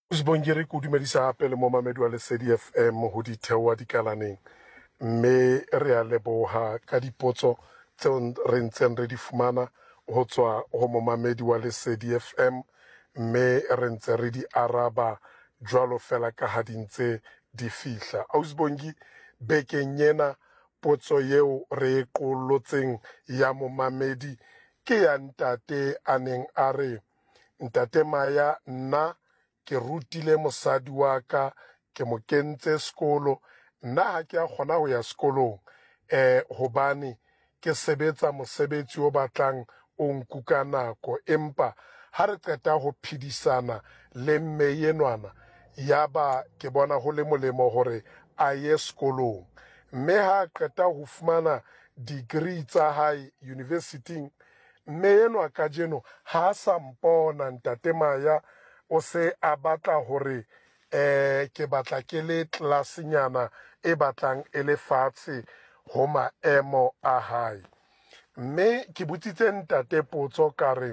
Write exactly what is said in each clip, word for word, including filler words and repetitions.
Sibongere ke o dumedisa hape le mo mamedi wa Lesedi F M ho ditheoa dikalaneng, mme re a leboha ka dipotso tseo re ntseng re di fumana ho tswa ho momamedi wa Lesedi F M, mme re ntse re di araba jwalo fela ka ha di ntse di fihla. Ausbongi bekeng ena potso yeo re e qollotseng ya momamedi ke ya ntate a neng a re, ntate Maya, nna ke rutile mosadi wa ka, ke mo kentse sekolo, nna ha ke a kgona ho ya sekolong eh hobane ke sebetsa mosebetsi o batlang o nkuka nako, empa ha re qeta ho phedisana le mme enwana, yaba ke bona ho le molemo hore a ye sekolong. Mme ha qeta ho fumana degree tsa hae university, mme enwa ka jeno ha sa mpona ntate Maya, o se a batla hore eh ke batla ke le tlasenyana e batlang e le fatshe ho maemo a hae. Mme ke botsitse ntate potso ka re,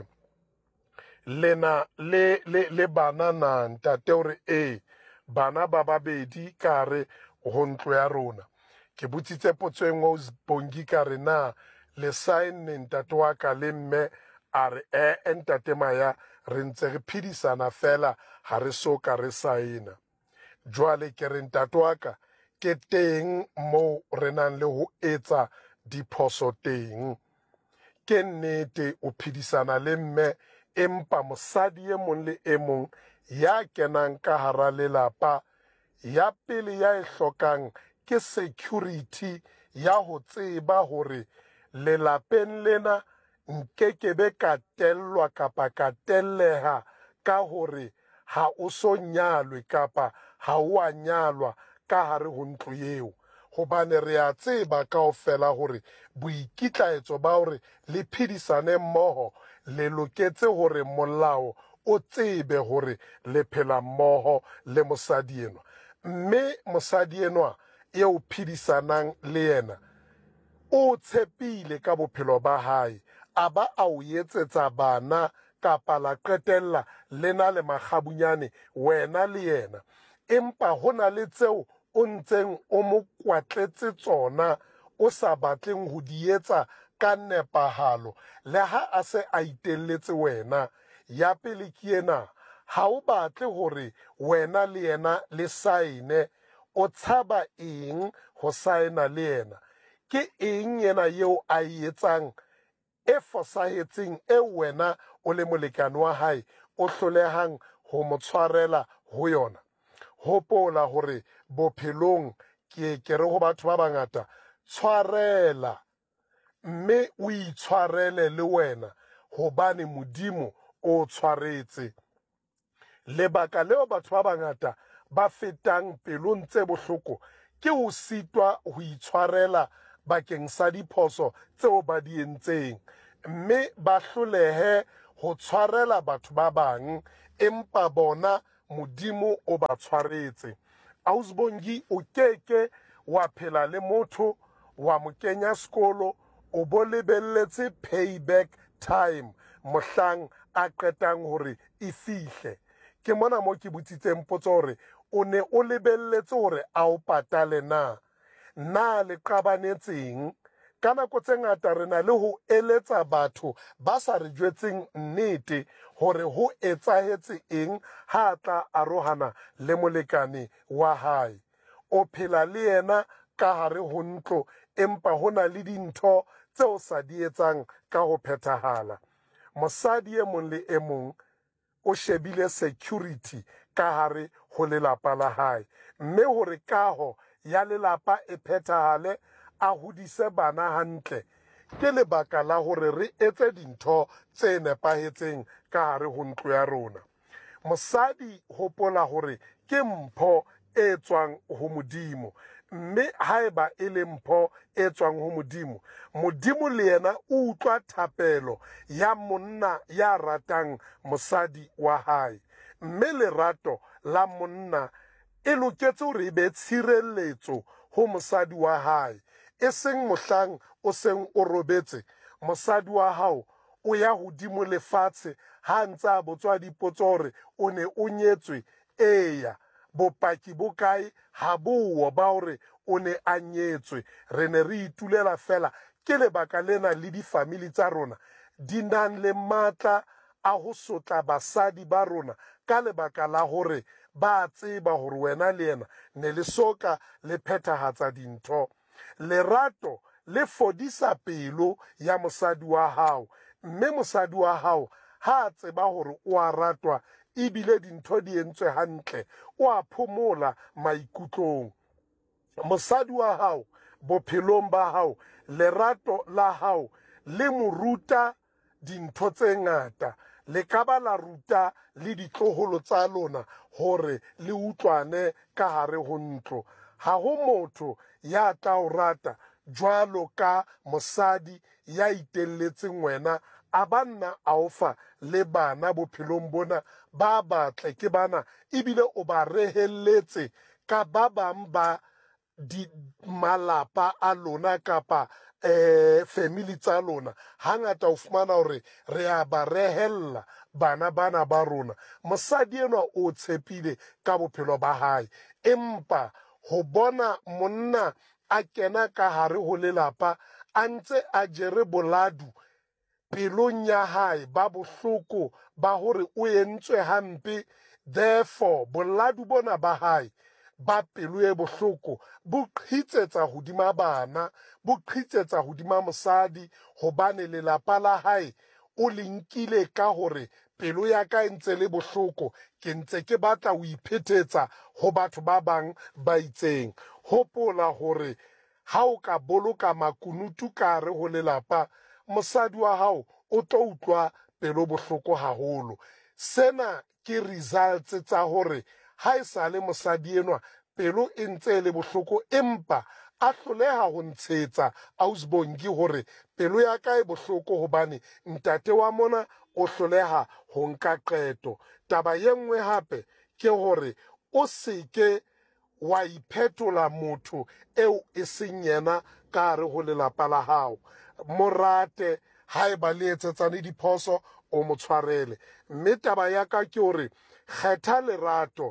lena le, le, le bana na ntate? Hore e bana ba babedi ka re ho ntlo ya rona. Ke botsitse potso e nngwe Bongi ka re, na le sign ntate wa ka le mme? A re e ntate Maya, re ntse re phedisana fela, ha re so ka re saena. Jwale ke re ntate wa ka, ke teng mo re nang le ho etsa diphoso teng. Ke nnete o phedisana le mme, empa mosadi e mong le e mong ya kenang ka hara lelapa, ya pele ya e hlokang ke security ya ho tseba hore lelapeng lena nkekebe ka tellwa kapa ka telleha ka hore ha o so nyalwe kapa ha o a nyalwa ka hare ho ntlo eo. Hobane re a tseba kaofela hore boikitlaetso ba hore le phedisane mmoho le loketse hore molao o tsebe hore le phela mmoho le mosadi enwa. Mme mosadi enwa eo phedisanang le yena o tshepile ka bophelo ba hae, a ba a o etsetsa bana kapa la qetella lena le makgabunyane wena le yena, empa hona le tseo o ntseng o mo kwatletse tsona, o sa batleng ho di etsa ka nepahalo le ha a se a itelletse wena. Ya pele ke ena, ha o batle hore wena le yena le saene. O tshaba eng ho saena le yena? Ke eng yena yeo a e etsang e fosahetseng e wena o le molekane wa hae o hlolehang ho mo tshwarela ho yona? Hopola hore bophelong ke ke re ho batho ba bangata, tshwarela mme o itshwarele le wena hobane Modimo o tshwaretse. Lebaka leo batho ba bangata ba fetang pelong tse bohloko ke ho sitwa ho itshwarela bakeng sa diphoso tseo ba di entseng, mme ba hlolehe ho tshwarela batho ba bang, empa bona Modimo o ba tshwaretse. Ausbongi o keke wa phela le motho wa mo kenya sekolo, o bo lebelletse payback time mohlang a qetang hore e fihle. Ke mona mo ke botsitseng potso hore o ne o lebelletse hore a o patale na? Na le qabanetseng? Ka nako tse ngata re na le ho eletsa batho ba sa re jwetseng nnete hore ho etsahetse eng ha tla arohana le molekane wa hae. O phela le yena ka hare ho ntlo, empa hona le dintho tseo sa di etsang ka ho phethahala. Mosadi e mong le e mong o shebile security ka hare ho lelapa la hae, mme hore kaho ya lelapa e phethahale, a hodise bana hantle, ke lebaka la hore re etse dintho tse nepahetseng ka hare ho ntlo ya rona. Mosadi hopola hore ke mpho e tswang ho Modimo, mme haeba e le mpho e tswang ho Modimo, Modimo le yena o utlwa thapelo ya monna ya ratang mosadi wa hae. Mme lerato la monna e loketse hore e be tshireletso ho mosadi wa hae, e seng mohlang o seng o robetse mosadi wa hao o ya hodimo lefatshe ha ntse a botswa dipotso hore o ne o nyetswe eya bopaki bo kae ha bowo ba hore o ne a nyetswe re ne re itulela fela ke lebaka lena le difamili tsa rona di nang le matla a ho sotla basadi ba rona ka lebaka la hore ba tseba hore wena le yena ne le soka le phethahatsa dintho. Lerato le fodisa pelo ya mosadi wa hao, mme mosadi wa hao ha tseba hore o a ratwa ebile dintho di entswe hantle, o a phomola maikutlong. Mosadi wa hao bophelong ba hao, lerato la hao le moruta dintho tse ngata, le ka ba la ruta le ditloholo tsa lona hore le utlwane ka hare ho ntlo. Ha ho motho ya tla o rata jwalo ka mosadi ya itelletseng wena a banna a ofa le bana bophelong bona ba batle ke bana ebile o ba rehelletse ka ba bang ba di malapa a lona kapa eh family tsa lona. Hangata o fumana hore re a ba rehella bana bana ba rona. Mosadi enwa o tshepile ka bophelo ba hae, empa ho bona monna a kena ka hare ho lelapa a ntse a jere boladu pelong ya hae ba bohloko ba hore o entswe hampe, therefore boladu bona ba hae ba pelo e bohloko bo qhitsetsa hodima bana, bo qhitsetsa hodima mosadi hobane lelapa la hae o linkile ka hore pelo ya ka ntse le bohloko ke ntse ke batla o iphetetsa ho batho ba bang ba itseng. Hopola hore ha o ka boloka makunutu kare ho lelapa, mosadi wa hao o tlo utlwa pelo bohloko haholo. Sena ke results tsa hore ha e sale mosadi enwa pelo e ntse le bohloko empa a hloleha ho ntshetsa Ausbongi hore pelo ya ka e bohloko hobane ntate wa mona o hloleha ho nka qeto. Taba ye nngwe hape ke hore o seke wa iphetola motho eo e seng yena ka hare ho lelapa la hao. Morate ha e ba le etsetsane diphoso o mo tshwarele. Mme taba ya ka ke hore kgetha lerato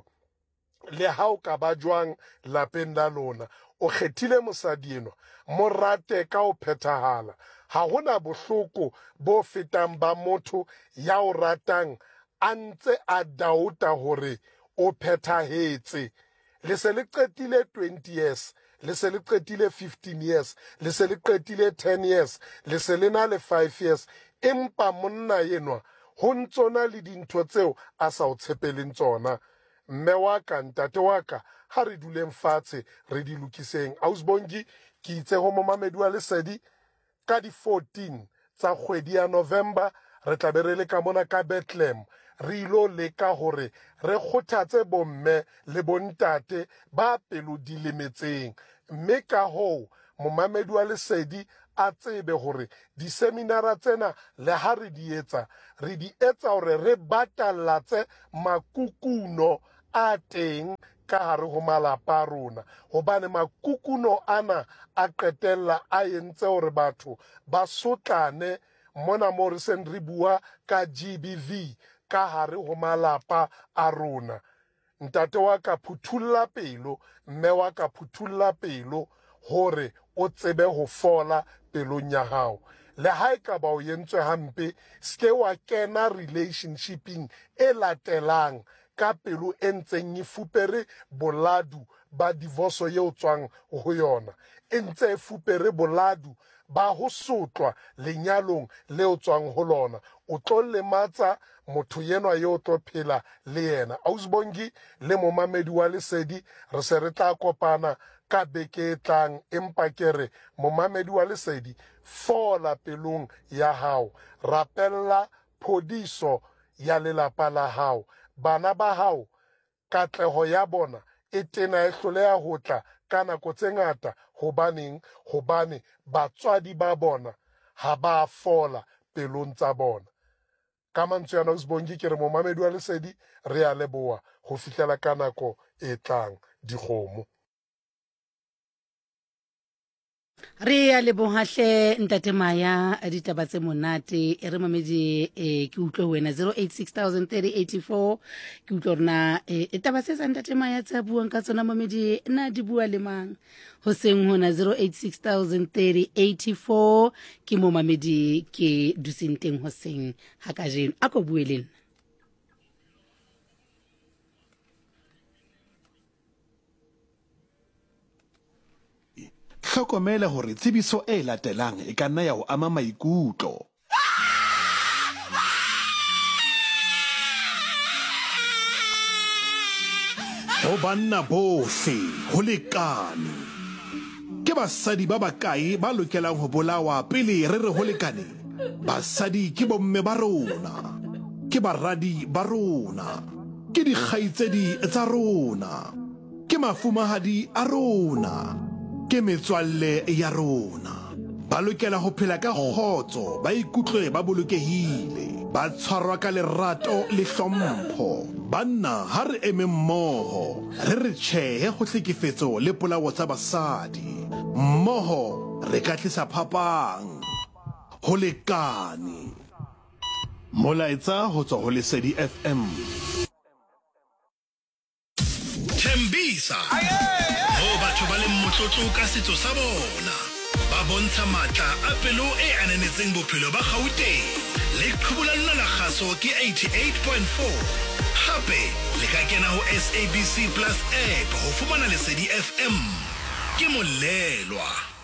le ha o ka ba jwang lapeng la lona. O kgethile mosadi enwa, mo rate ka o phethahala. Ha hona bohloko bo fetang ba motho ya o ratang a ntse a dauta hore o phethahetse. Le se le qetile twenty years, le se le qetile fifteen years, le se le qetile ten years, le se le na le five years, empa monna enwa ho ntsona le dintho tseo a sa o tshepeleng tsona. Mme wa ka, ntate wa ka, ha re duleng fatshe re di lokiseng. Ausbongi ke itse ho Momamedi wa Lesedi ka di fourteen tsa kgwedi ya November re tla be re le ka mona ka Bethlehem re ilo leka hore re kgothatse bomme le bontate ba pelo di lemetseng. Mme ka hoo Momamedi wa Lesedi a tsebe hore diseminara tsena le ha re di etsa re di etsa hore re batalatse makukuno a teng ka hare ho malapa a rona, hobane makukuno ana a qetella a entse hore batho ba sotlane mona mo re seng re bua ka G B V ka hare ho malapa a rona. Ntate wa ka phuthulla pelo, mme wa ka phuthulla pelo hore o tsebe ho fola pelong ya hao. Le ha e ka ba o yentswe hampe, ske wa kena relationshiping e latelang ka pelo e ntseng e fupere boladu ba divorce ye o tswang ho yona, e ntse e fupere boladu ba ho sotlwa lenyalong le o tswang ho lona. O tlo lematsa motho yenwa yo o tlo phela le yena. Ausbongi le Momamedi wa Lesedi re se re tla kopana ka beke e tlang, empa ke re Momamedi wa Lesedi fola pelong ya hao, rapella phodiso ya lelapa la hao. Bana ba hao katleho ya bona e tena e hloleha ho tla ka nako tse ngata hobaneng hobane batswadi ba bona ha ba fola pelong tsa bona. Ka mantswe yana Ausbongi ke re Momamedi wa Lesedi re a leboha ho fihlela ka nako e tlang. Dikgomo. Re a lebohahle ntate Maya a ditaba tse monate e re mamedi e ke utlwe wena zero eight six thousand thirty eighty-four ke utlwe rena e taba se sa ntate Maya tsa buang ka tsona mamedi na di bua le mang ho seng hona zero eight six thousand thirty eighty-four ke mo mamedi ke dusinteng ho seng ha ka jeno a ko bueleng. Hlokomela hore tsebiso e latelang e ka nna ya ho ama maikutlo. Ho banna bohle ho lekane. Ke basadi ba bakae ba lokelang ho bolawa pele re re ho lekane? Basadi ke bomme ba rona. Ke baradi ba rona. Ke dikgaitsedi tsa rona. Ke mafumahadi a rona. Ke metswalle ya rona. Ba lokela ho phela ka kgotso, ba ikutlwe ba bolokehile, ba tshwarwa ka lerato le hlompho. Banna ha re eme mmoho, re re tjhehe ho hlekefetso le polao tsa basadi. Mmoho re ka tlisa phapang. Ho lekane. Molaetsa ho tswa ho Lesedi F M. Thembisa ho batho ba le motlotlo ka setso sa bona, ba bontsha matla a pelo e ananetseng bophelo ba Gauteng. Le qhubula la kgaso ke eighty-eight point four. Hape le ka kena ho S A B C Plus app ho fumana Lesedi F M. Ke molelwa.